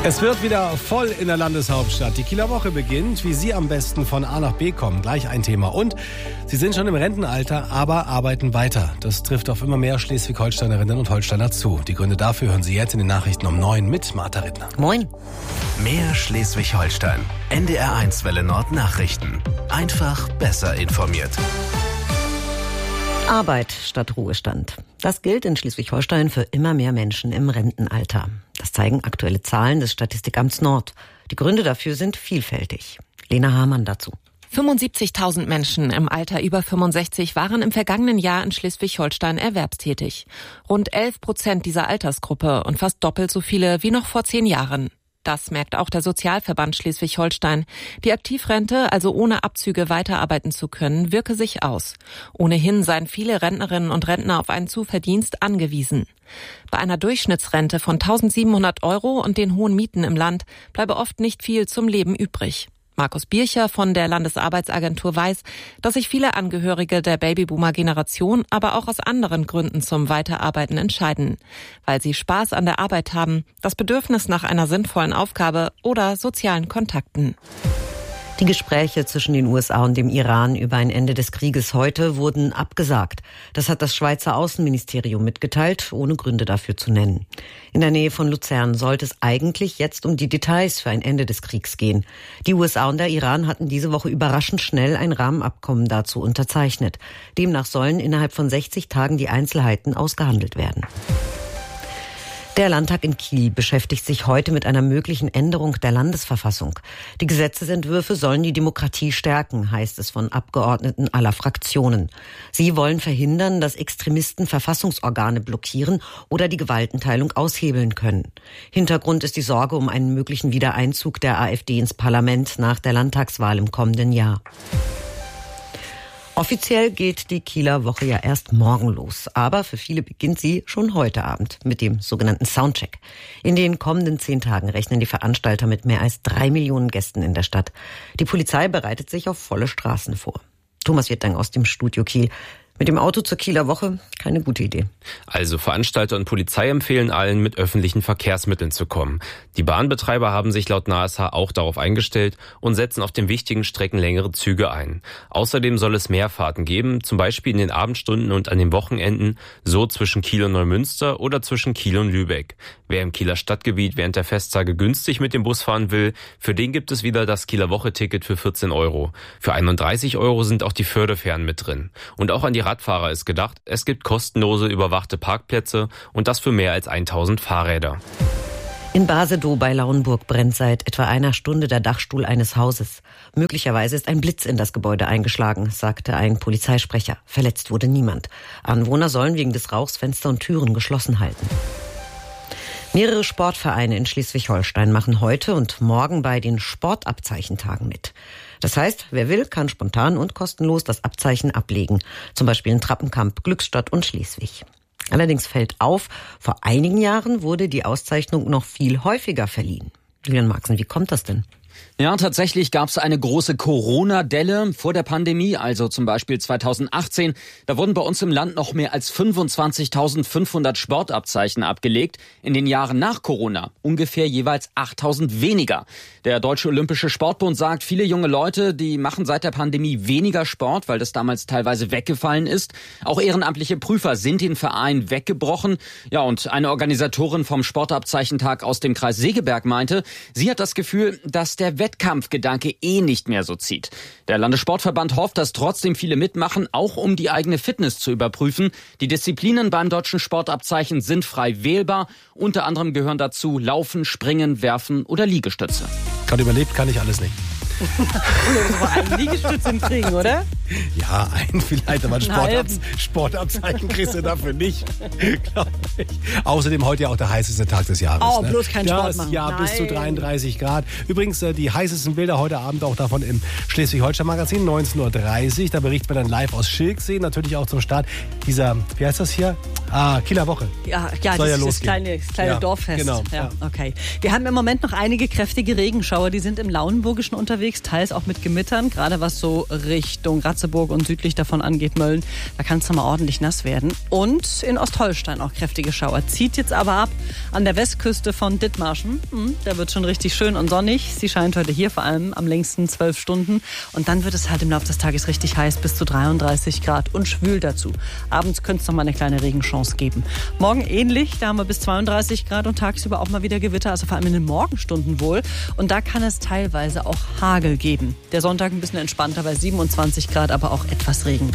Es wird wieder voll in der Landeshauptstadt. Die Kieler Woche beginnt, wie Sie am besten von A nach B kommen. Gleich ein Thema. Und Sie sind schon im Rentenalter, aber arbeiten weiter. Das trifft auf immer mehr Schleswig-Holsteinerinnen und Holsteiner zu. Die Gründe dafür hören Sie jetzt in den Nachrichten um 9 mit Martha Rittner. Moin. Mehr Schleswig-Holstein. NDR1 Welle Nord Nachrichten. Einfach besser informiert. Arbeit statt Ruhestand. Das gilt in Schleswig-Holstein für immer mehr Menschen im Rentenalter. Das zeigen aktuelle Zahlen des Statistikamts Nord. Die Gründe dafür sind vielfältig. Lena Hamann dazu. 75.000 Menschen im Alter über 65 waren im vergangenen Jahr in Schleswig-Holstein erwerbstätig. Rund 11% dieser Altersgruppe und fast doppelt so viele wie noch vor 10 Jahren. Das merkt auch der Sozialverband Schleswig-Holstein. Die Aktivrente, also ohne Abzüge weiterarbeiten zu können, wirke sich aus. Ohnehin seien viele Rentnerinnen und Rentner auf einen Zuverdienst angewiesen. Bei einer Durchschnittsrente von 1.700 € und den hohen Mieten im Land bleibe oft nicht viel zum Leben übrig. Markus Bircher von der Landesarbeitsagentur weiß, dass sich viele Angehörige der Babyboomer-Generation aber auch aus anderen Gründen zum Weiterarbeiten entscheiden. Weil sie Spaß an der Arbeit haben, das Bedürfnis nach einer sinnvollen Aufgabe oder sozialen Kontakten. Die Gespräche zwischen den USA und dem Iran über ein Ende des Krieges heute wurden abgesagt. Das hat das Schweizer Außenministerium mitgeteilt, ohne Gründe dafür zu nennen. In der Nähe von Luzern sollte es eigentlich jetzt um die Details für ein Ende des Kriegs gehen. Die USA und der Iran hatten diese Woche überraschend schnell ein Rahmenabkommen dazu unterzeichnet. Demnach sollen innerhalb von 60 Tagen die Einzelheiten ausgehandelt werden. Der Landtag in Kiel beschäftigt sich heute mit einer möglichen Änderung der Landesverfassung. Die Gesetzesentwürfe sollen die Demokratie stärken, heißt es von Abgeordneten aller Fraktionen. Sie wollen verhindern, dass Extremisten Verfassungsorgane blockieren oder die Gewaltenteilung aushebeln können. Hintergrund ist die Sorge um einen möglichen Wiedereinzug der AfD ins Parlament nach der Landtagswahl im kommenden Jahr. Offiziell geht die Kieler Woche ja erst morgen los, aber für viele beginnt sie schon heute Abend mit dem sogenannten Soundcheck. In den kommenden 10 Tagen rechnen die Veranstalter mit mehr als 3 Millionen Gästen in der Stadt. Die Polizei bereitet sich auf volle Straßen vor. Thomas Wirtang aus dem Studio Kiel. Mit dem Auto zur Kieler Woche keine gute Idee. Also Veranstalter und Polizei empfehlen allen, mit öffentlichen Verkehrsmitteln zu kommen. Die Bahnbetreiber haben sich laut NASH auch darauf eingestellt und setzen auf den wichtigen Strecken längere Züge ein. Außerdem soll es mehr Fahrten geben, zum Beispiel in den Abendstunden und an den Wochenenden, so zwischen Kiel und Neumünster oder zwischen Kiel und Lübeck. Wer im Kieler Stadtgebiet während der Festtage günstig mit dem Bus fahren will, für den gibt es wieder das Kieler Woche-Ticket für 14 €. Für 31 € sind auch die Förderfähren mit drin. Und auch an die Radfahrer ist gedacht, es gibt kostenlose überwachte Parkplätze und das für mehr als 1000 Fahrräder. In Basedow bei Lauenburg brennt seit etwa einer Stunde der Dachstuhl eines Hauses. Möglicherweise ist ein Blitz in das Gebäude eingeschlagen, sagte ein Polizeisprecher. Verletzt wurde niemand. Anwohner sollen wegen des Rauchs Fenster und Türen geschlossen halten. Mehrere Sportvereine in Schleswig-Holstein machen heute und morgen bei den Sportabzeichentagen mit. Das heißt, wer will, kann spontan und kostenlos das Abzeichen ablegen. Zum Beispiel in Trappenkamp, Glückstadt und Schleswig. Allerdings fällt auf, vor einigen Jahren wurde die Auszeichnung noch viel häufiger verliehen. Julian Marxen, wie kommt das denn? Ja, tatsächlich gab es eine große Corona-Delle vor der Pandemie, also zum Beispiel 2018. Da wurden bei uns im Land noch mehr als 25.500 Sportabzeichen abgelegt. In den Jahren nach Corona ungefähr jeweils 8.000 weniger. Der Deutsche Olympische Sportbund sagt, viele junge Leute, die machen seit der Pandemie weniger Sport, weil das damals teilweise weggefallen ist. Auch ehrenamtliche Prüfer sind den Verein weggebrochen. Ja, und eine Organisatorin vom Sportabzeichentag aus dem Kreis Segeberg meinte, sie hat das Gefühl, dass der Wettkampfgedanke nicht mehr so zieht. Der Landessportverband hofft, dass trotzdem viele mitmachen, auch um die eigene Fitness zu überprüfen. Die Disziplinen beim deutschen Sportabzeichen sind frei wählbar. Unter anderem gehören dazu Laufen, Springen, Werfen oder Liegestütze. Gerade überlebt kann ich alles nicht. Einen Liegestütz hinkriegen, oder? Ja, einen vielleicht, aber Sportabzeichen kriegst du dafür nicht, glaube ich. Außerdem heute ja auch der heißeste Tag des Jahres. Oh, bloß kein Sport machen. Ja, bis zu 33 Grad. Übrigens, die heißesten Bilder heute Abend auch davon im Schleswig-Holstein-Magazin, 19.30 Uhr. Da berichtet man dann live aus Schilksee, natürlich auch zum Start dieser, wie heißt das hier? Kieler Woche. Ja, Soll das losgehen. kleine Ja, Dorffest. genau, Ja, ja. okay. Wir haben im Moment noch einige kräftige Regenschauer, die sind im Lauenburgischen unterwegs, teils auch mit Gewittern, gerade was so Richtung Ratzeburg und südlich davon angeht, Mölln. Da kann es mal ordentlich nass werden. Und in Ostholstein auch kräftige Schauer. Zieht jetzt aber ab an der Westküste von Dithmarschen. Da wird schon richtig schön und sonnig. Sie scheint heute hier vor allem am längsten 12 Stunden. Und dann wird es halt im Laufe des Tages richtig heiß, bis zu 33 Grad und schwül dazu. Abends könnte es noch mal eine kleine Regenchance geben. Morgen ähnlich, da haben wir bis 32 Grad und tagsüber auch mal wieder Gewitter, also vor allem in den Morgenstunden wohl. Und da kann es teilweise auch Hagel geben. Der Sonntag ein bisschen entspannter bei 27 Grad, aber auch etwas Regen.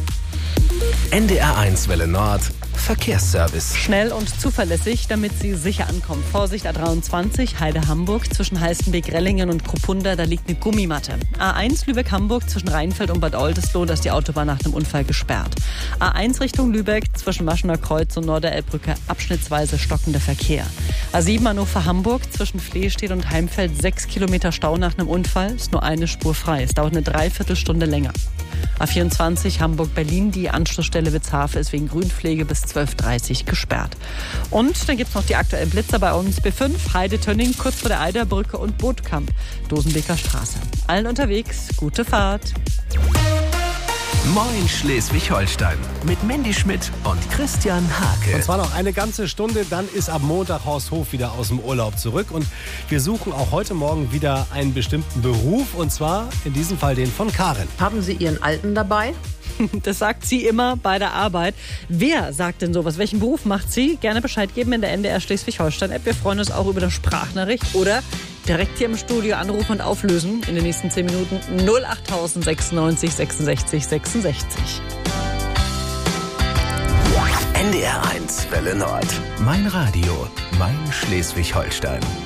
NDR1 Welle Nord, Verkehrsservice. Schnell und zuverlässig, damit Sie sicher ankommen. Vorsicht, A23, Heide-Hamburg, zwischen Halstenbek, Rellingen und Kruppunda, da liegt eine Gummimatte. A1 Lübeck-Hamburg, zwischen Rheinfeld und Bad Oldesloe, da ist die Autobahn nach einem Unfall gesperrt. A1 Richtung Lübeck, zwischen Maschener Kreuz und Norderelbbrücke, abschnittsweise stockender Verkehr. A7 Hannover-Hamburg, zwischen Flehstedt und Heimfeld, 6 Kilometer Stau nach einem Unfall, ist nur eine Spur frei. Es dauert eine Dreiviertelstunde länger. A24 Hamburg-Berlin, die Anschlussstelle Witzhafe ist wegen Grünpflege bis 12:30 Uhr gesperrt. Und dann gibt es noch die aktuellen Blitzer bei uns. B5, Heide-Tönning, kurz vor der Eiderbrücke und Bootkamp, Dosenbeker Straße. Allen unterwegs, gute Fahrt. Moin Schleswig-Holstein mit Mandy Schmidt und Christian Hake. Und zwar noch eine ganze Stunde, dann ist ab Montag Horst Hof wieder aus dem Urlaub zurück. Und wir suchen auch heute Morgen wieder einen bestimmten Beruf, und zwar in diesem Fall den von Karin. Haben Sie Ihren Alten dabei? Das sagt sie immer bei der Arbeit. Wer sagt denn sowas? Welchen Beruf macht sie? Gerne Bescheid geben in der NDR Schleswig-Holstein-App. Wir freuen uns auch über eine Sprachnachricht oder direkt hier im Studio anrufen und auflösen in den nächsten 10 Minuten 08096 66 66. NDR1 Welle Nord. Mein Radio, mein Schleswig-Holstein.